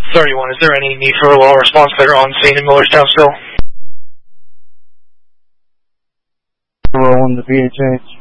31, is there any need for a law response that are on scene in Millerstown still? Rolling the VHH.